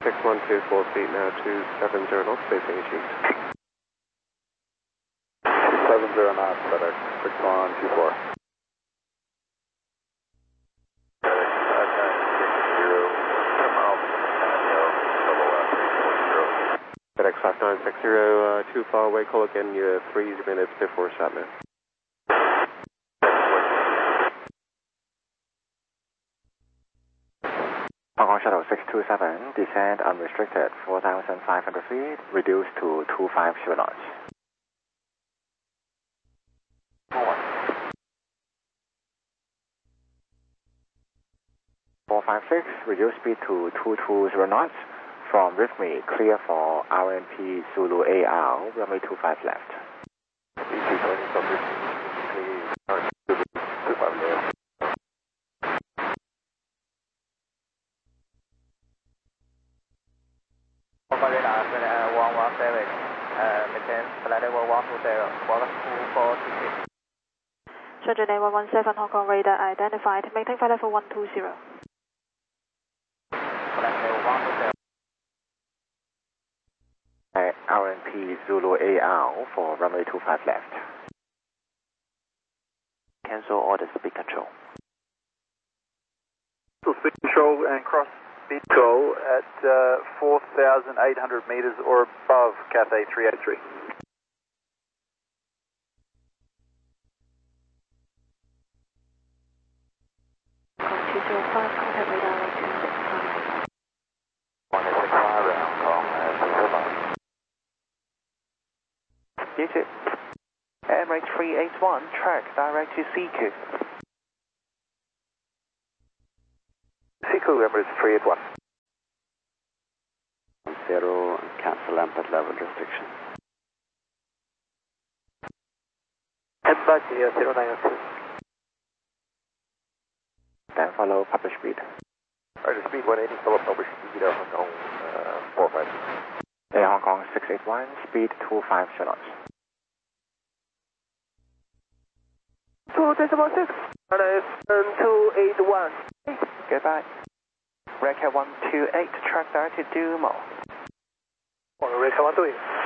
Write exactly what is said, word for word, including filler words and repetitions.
six one two four feet now, two seven zero knots, facing east. two seven zero knots, FedEx six one two four. FedEx five nine six zero, uh, too far away, call again, you're three minutes before Satman. Hong Kong Shuttle six two seven, descend unrestricted four thousand five hundred feet, reduced to two five zero knots. four five six, reduce speed to two two zero knots. From with me, clear for R M P Zulu A R, runway two five left. one one seven, uh, maintain flight level one two zero, one two four two six. Shenzhen A one one seven, Hong Kong radar identified, maintain flight level one two zero. Flight level one two zero. R M P Zulu A R for runway two five left. Cancel all the speed control. Speed control and cross speed control at uh, four thousand eight hundred meters or above Cathay three eight three. two zero five, contact radar one two six five. one six five, Hong Kong, two zero five. Digit Emirates three eight one, track direct to C Q. C Q Emirates three eight one. Zero, cancel Lampet level restriction. Embassy zero nine two. Then follow published speed. Alright, speed one eighty, follow published speed of Hong Kong uh, four five six. Air Hong Kong six eight one, speed two five zero knots. two decimal six, two eight one. Goodbye. Red Cat one two eight, track direct to Dumo. Red Cat one two eight.